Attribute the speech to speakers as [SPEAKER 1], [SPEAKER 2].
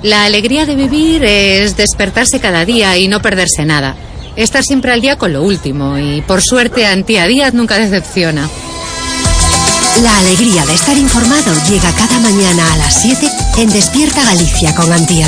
[SPEAKER 1] La alegría de vivir es despertarse cada día y no perderse nada. Estar siempre al día con lo último y, por suerte, Antía Díaz nunca decepciona.
[SPEAKER 2] La alegría de estar informado llega cada mañana a las 7 en Despierta Galicia con Antía